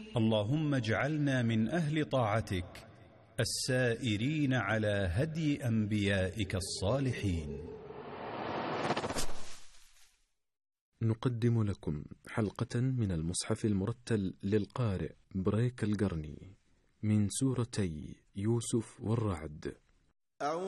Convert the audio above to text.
اللهم اجعلنا من أهل طاعتك السائرين على هدي أنبيائك الصالحين. نقدم لكم حلقة من المصحف المرتل للقارئ بريك القرني من سورتي يوسف والرعد.